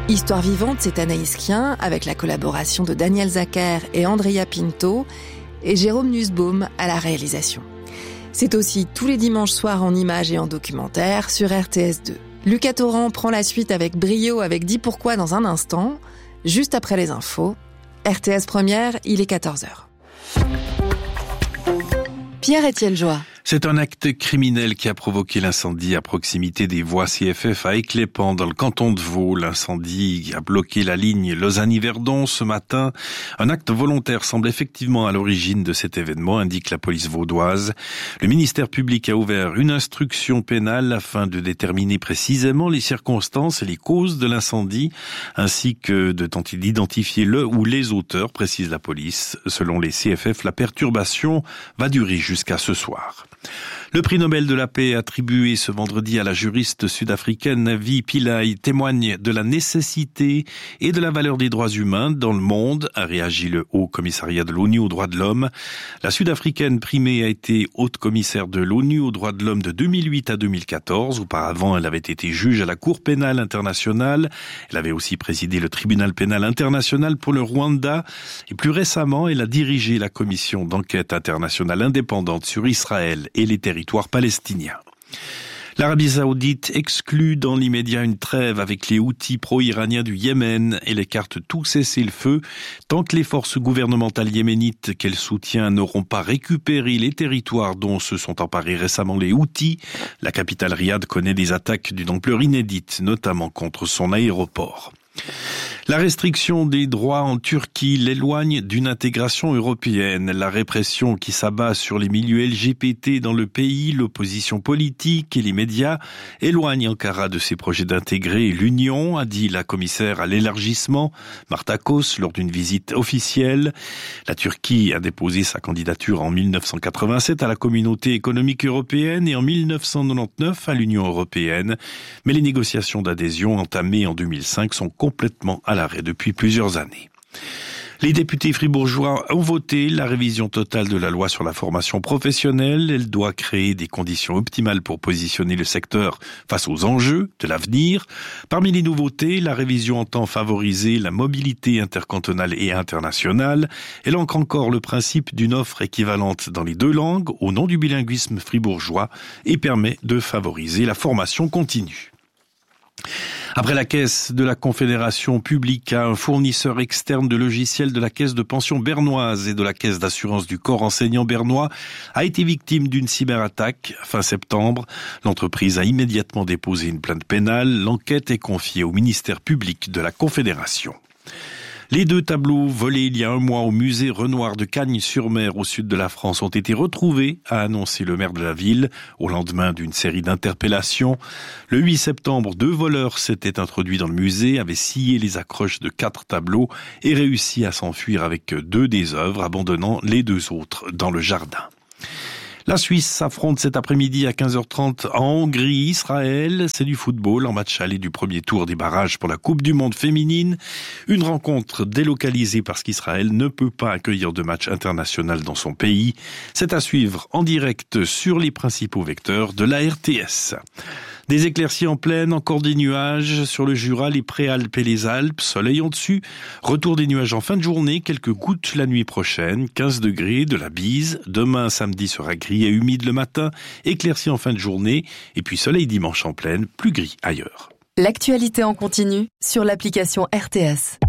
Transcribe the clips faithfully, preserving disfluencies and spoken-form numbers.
Histoire vivante, c'est Anaïs Kien, avec la collaboration de Daniel Zacher et Andrea Pinto, et Jérôme Nussbaum à la réalisation. C'est aussi tous les dimanches soirs en images et en documentaire sur R T S deux. Lucas Torrent prend la suite avec brio avec Dis pourquoi dans un instant, juste après les infos. R T S Première, il est quatorze heures. Pierre-Étienne Joie. C'est un acte criminel qui a provoqué l'incendie à proximité des voies C F F à Éclépant, dans le canton de Vaud. L'incendie a bloqué la ligne Lausanne-Yverdon ce matin. Un acte volontaire semble effectivement à l'origine de cet événement, indique la police vaudoise. Le ministère public a ouvert une instruction pénale afin de déterminer précisément les circonstances et les causes de l'incendie, ainsi que de tenter d'identifier le ou les auteurs, précise la police. Selon les C F F, la perturbation va durer jusqu'à ce soir. Le prix Nobel de la paix attribué ce vendredi à la juriste sud-africaine Navi Pillay témoigne de la nécessité et de la valeur des droits humains dans le monde, a réagi le Haut Commissariat de l'ONU aux droits de l'homme. La sud-africaine primée a été haute commissaire de l'ONU aux droits de l'homme de deux mille huit à deux mille quatorze. Auparavant, elle avait été juge à la Cour pénale internationale. Elle avait aussi présidé le tribunal pénal international pour le Rwanda. Et plus récemment, elle a dirigé la commission d'enquête internationale indépendante sur Israël et les territoires palestiniens. L'Arabie Saoudite exclut dans l'immédiat une trêve avec les Houthis pro-iraniens du Yémen et écarte tout cessez-le-feu tant que les forces gouvernementales yéménites qu'elle soutient n'auront pas récupéré les territoires dont se sont emparés récemment les Houthis. La capitale Riyad connaît des attaques d'une ampleur inédite, notamment contre son aéroport. La restriction des droits en Turquie l'éloigne d'une intégration européenne. La répression qui s'abat sur les milieux L G B T dans le pays, l'opposition politique et les médias éloignent Ankara de ses projets d'intégrer l'Union, a dit la commissaire à l'élargissement, Marta Kos, lors d'une visite officielle. La Turquie a déposé sa candidature en mille neuf cent quatre-vingt-sept à la Communauté économique européenne et en mille neuf cent quatre-vingt-dix-neuf à l'Union européenne. Mais les négociations d'adhésion entamées en deux mille cinq sont complètement à l'arrêt depuis plusieurs années. Les députés fribourgeois ont voté la révision totale de la loi sur la formation professionnelle. Elle doit créer des conditions optimales pour positionner le secteur face aux enjeux de l'avenir. Parmi les nouveautés, la révision entend favoriser la mobilité intercantonale et internationale. Elle ancre encore le principe d'une offre équivalente dans les deux langues au nom du bilinguisme fribourgeois et permet de favoriser la formation continue. Après la caisse de la Confédération Publica, un fournisseur externe de logiciels de la caisse de pension bernoise et de la caisse d'assurance du corps enseignant bernois a été victime d'une cyberattaque fin septembre. L'entreprise a immédiatement déposé une plainte pénale. L'enquête est confiée au ministère public de la Confédération. Les deux tableaux volés il y a un mois au musée Renoir de Cagnes-sur-Mer au sud de la France ont été retrouvés, a annoncé le maire de la ville, au lendemain d'une série d'interpellations. Le huit septembre, deux voleurs s'étaient introduits dans le musée, avaient scié les accroches de quatre tableaux et réussi à s'enfuir avec deux des œuvres, abandonnant les deux autres dans le jardin. La Suisse s'affronte cet après-midi à quinze heures trente en Hongrie, Israël. C'est du football en match aller du premier tour des barrages pour la Coupe du Monde féminine. Une rencontre délocalisée parce qu'Israël ne peut pas accueillir de match international dans son pays. C'est à suivre en direct sur les principaux vecteurs de la R T S. Des éclaircies en pleine, encore des nuages sur le Jura, les Préalpes et les Alpes, soleil en dessus. Retour des nuages en fin de journée, quelques gouttes la nuit prochaine, quinze degrés, de la bise. Demain, samedi sera gris et humide le matin, éclaircies en fin de journée, et puis soleil dimanche en pleine, plus gris ailleurs. L'actualité en continu sur l'application R T S.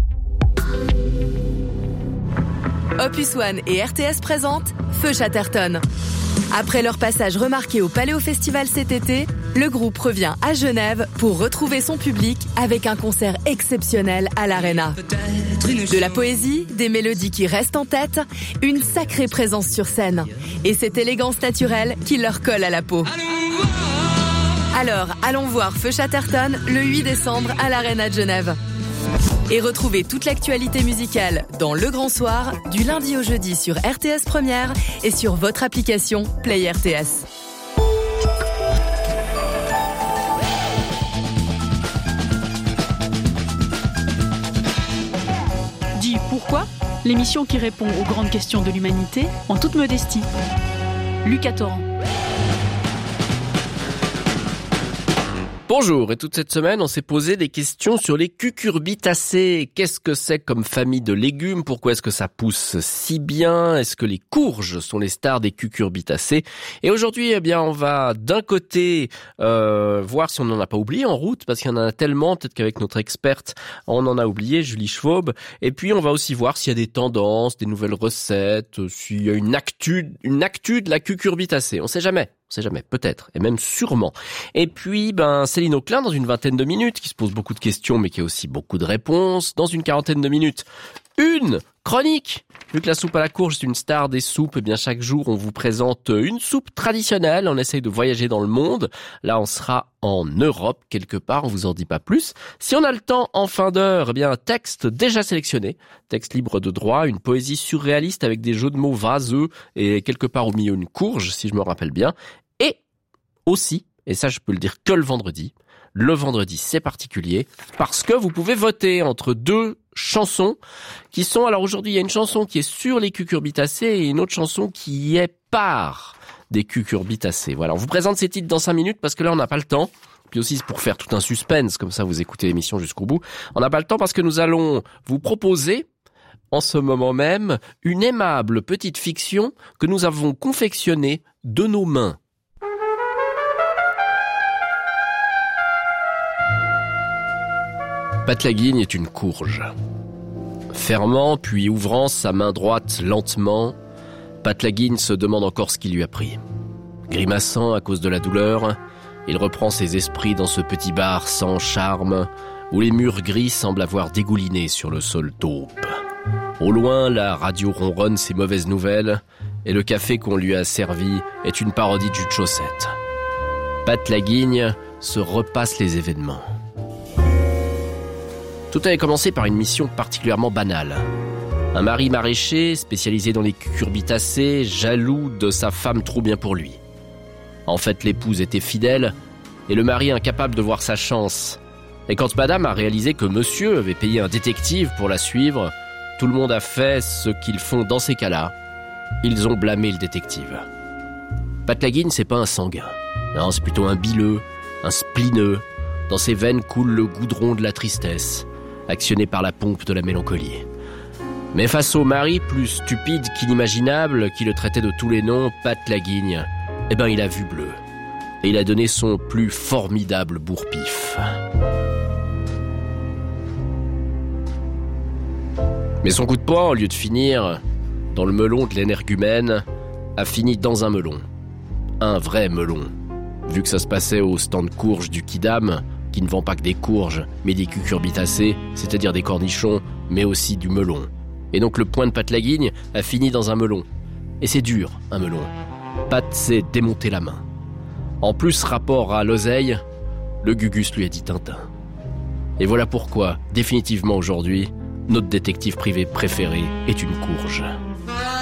Opus One et R T S présentent Feu Chatterton. Après leur passage remarqué au Paléo Festival cet été, le groupe revient à Genève pour retrouver son public avec un concert exceptionnel à l'Arena. De la poésie, des mélodies qui restent en tête, une sacrée présence sur scène et cette élégance naturelle qui leur colle à la peau. Alors, allons voir Feu Chatterton le huit décembre à l'Arena de Genève. Et retrouvez toute l'actualité musicale dans Le Grand Soir, du lundi au jeudi sur R T S Première et sur votre application Play R T S. Dis pourquoi ? L'émission qui répond aux grandes questions de l'humanité en toute modestie. Lucas Torrent. Bonjour, et toute cette semaine, on s'est posé des questions sur les cucurbitacées. Qu'est-ce que c'est comme famille de légumes? Pourquoi est-ce que ça pousse si bien? Est-ce que les courges sont les stars des cucurbitacées? Et aujourd'hui, eh bien, on va d'un côté euh, voir si on n'en a pas oublié en route, parce qu'il y en a tellement, peut-être qu'avec notre experte, on en a oublié, Julie Schwaub. Et puis, on va aussi voir s'il y a des tendances, des nouvelles recettes, s'il y a une actu, une actu de la cucurbitacée. On sait jamais. On sait jamais, peut-être, et même sûrement. Et puis, ben, Céline Auclin, dans une vingtaine de minutes, qui se pose beaucoup de questions, mais qui a aussi beaucoup de réponses. Dans une quarantaine de minutes, une chronique. Vu que la soupe à la courge est une star des soupes, eh bien, chaque jour, on vous présente une soupe traditionnelle. On essaye de voyager dans le monde. Là, on sera en Europe, quelque part. On vous en dit pas plus. Si on a le temps, en fin d'heure, eh bien, un texte déjà sélectionné. Texte libre de droit, une poésie surréaliste avec des jeux de mots vaseux et quelque part au milieu une courge, si je me rappelle bien. Et aussi, et ça je peux le dire que le vendredi, le vendredi c'est particulier, parce que vous pouvez voter entre deux chansons qui sont, alors aujourd'hui il y a une chanson qui est sur les cucurbitacées et une autre chanson qui est par des cucurbitacées. Voilà, on vous présente ces titres dans cinq minutes parce que là on n'a pas le temps. Puis aussi pour faire tout un suspense, comme ça vous écoutez l'émission jusqu'au bout. On n'a pas le temps parce que nous allons vous proposer en ce moment même une aimable petite fiction que nous avons confectionnée de nos mains. Pat Laguigne est une courge. Fermant puis ouvrant sa main droite lentement, Pat Laguigne se demande encore ce qui lui a pris. Grimaçant à cause de la douleur, il reprend ses esprits dans ce petit bar sans charme, où les murs gris semblent avoir dégouliné sur le sol taupe. Au loin, la radio ronronne ses mauvaises nouvelles, et le café qu'on lui a servi est une parodie de jus de chaussette. Pat Laguigne se repasse les événements. Tout avait commencé par une mission particulièrement banale. Un mari maraîcher, spécialisé dans les cucurbitacées, jaloux de sa femme trop bien pour lui. En fait, l'épouse était fidèle, et le mari incapable de voir sa chance. Et quand madame a réalisé que monsieur avait payé un détective pour la suivre, tout le monde a fait ce qu'ils font dans ces cas-là. Ils ont blâmé le détective. Pat Laguigne, c'est pas un sanguin. Non, c'est plutôt un bileux, un splineux. Dans ses veines coule le goudron de la tristesse, actionné par la pompe de la mélancolie. Mais face au mari plus stupide qu'inimaginable, qui le traitait de tous les noms, Pat Laguigne, eh ben il a vu bleu. Et il a donné son plus formidable bourre-pif. Mais son coup de poing, au lieu de finir dans le melon de l'énergumène, a fini dans un melon. Un vrai melon. Vu que ça se passait au stand courge du Kidam, qui ne vend pas que des courges, mais des cucurbitacées, c'est-à-dire des cornichons, mais aussi du melon. Et donc le poing de Pat Laguigne a fini dans un melon. Et c'est dur, un melon. Pat s'est démonté la main. En plus, rapport à l'oseille, le Gugus lui a dit Tintin. Et voilà pourquoi, définitivement aujourd'hui, notre détective privé préféré est une courge.